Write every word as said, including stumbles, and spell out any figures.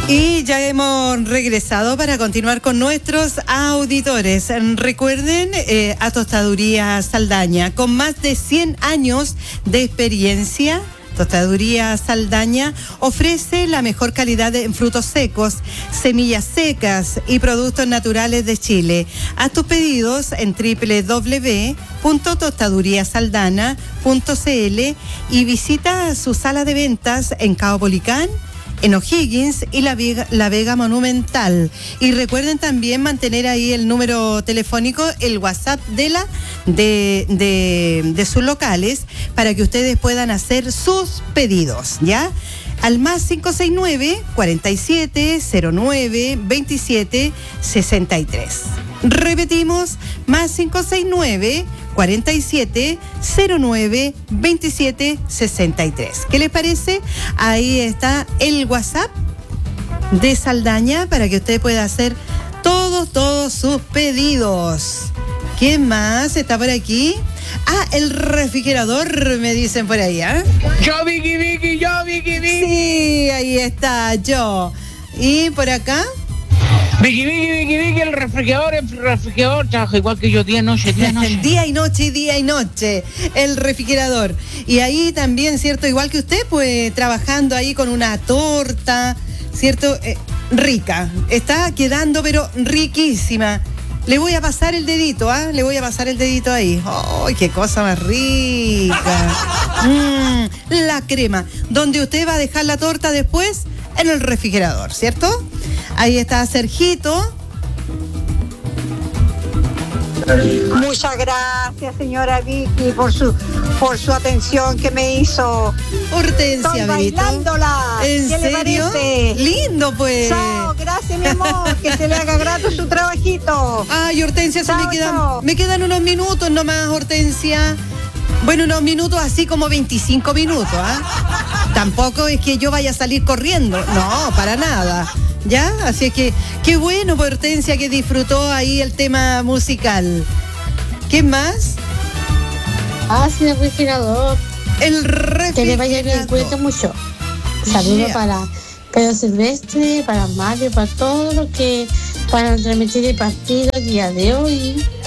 Y ya hemos regresado para continuar con nuestros auditores. Recuerden eh, a Tostaduría Saldaña, con más de cien años de experiencia. Tostaduría Saldaña ofrece la mejor calidad en frutos secos, semillas secas y productos naturales de Chile. Haz tus pedidos en doble u doble u doble u punto tostaduría saldana punto c l y visita su sala de ventas en Caupolicán, en O'Higgins y la Vega, la Vega Monumental. Y recuerden también mantener ahí el número telefónico, el WhatsApp de la de, de, de sus locales, para que ustedes puedan hacer sus pedidos, ¿ya? Al más cinco seis nueve, cuarenta y siete, cero nueve, veintisiete, sesenta y tres. Repetimos, más cinco seis nueve, cuarenta y siete, cero nueve, veintisiete, sesenta y tres. ¿Qué les parece? Ahí está el WhatsApp de Saldaña para que usted pueda hacer todos, todos sus pedidos. ¿Qué más está por aquí? Ah, el refrigerador, me dicen por ahí, ¿eh? Yo, Vicky, Vicky, yo, Vicky, Vicky. Sí, ahí está, yo. ¿Y por acá? Vicky, Vicky, Vicky, Vicky, el refrigerador, el refrigerador, trabaja igual que yo, día y noche, día y noche. Día y noche, día y noche, el refrigerador. Y ahí también, ¿cierto? Igual que usted, pues, trabajando ahí con una torta, ¿cierto? Eh, rica. Está quedando, pero riquísima. Le voy a pasar el dedito, ¿ah? ¿eh? Le voy a pasar el dedito ahí. ¡Ay, qué cosa más rica! Mm, la crema. Donde usted va a dejar la torta después, en el refrigerador, ¿cierto? Ahí está Sergito. Muchas gracias, señora Vicky, por su por su atención que me hizo. Hortensia, Estoy bebito. bailándola. ¿En ¿Qué serio? le parece? Lindo, pues. Chao, gracias, mi amor. Que se le haga grato su trabajito. Ay, Hortensia, se Chao, me quedan, chao. me quedan unos minutos nomás, Hortensia. Bueno, unos minutos así como veinticinco minutos, ¿ah? Tampoco es que yo vaya a salir corriendo. No, para nada. ¿Ya? Así es que, qué bueno, Hortensia, que disfrutó ahí el tema musical. ¿Qué más? Ah, sí, el refrigerador. El refrigerador. Que le vaya bien, cuídate mucho. Saludos Yeah. para Pedro Silvestre, para Mario, para todos los que van a transmitir el partido el día de hoy.